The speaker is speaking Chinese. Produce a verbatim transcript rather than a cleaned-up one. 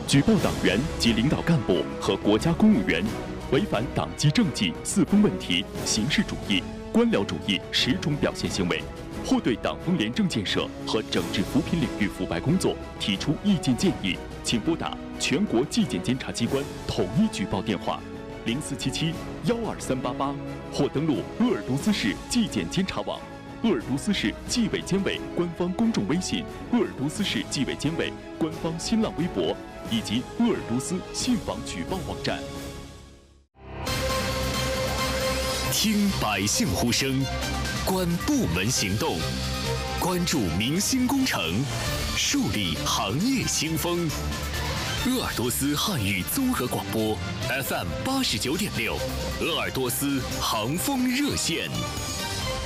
举报党员及领导干部和国家公务员违反党纪政纪四风问题、形式主义、官僚主义十种表现行为，或对党风廉政建设和整治扶贫领域腐败工作提出意见建议，请拨打全国纪检监察机关统一举报电话零四七七幺二三八八，或登录鄂尔多斯市纪检监察网、鄂尔多斯市纪委监委官方公众微信、鄂尔多斯市纪委监委官方新浪微博以及鄂尔多斯信访举报网站。 听百姓呼声，观部门行动，关注民心工程，树立行业新风。鄂尔多斯汉语综合广播 F M 八十九点六，鄂尔多斯航风热线。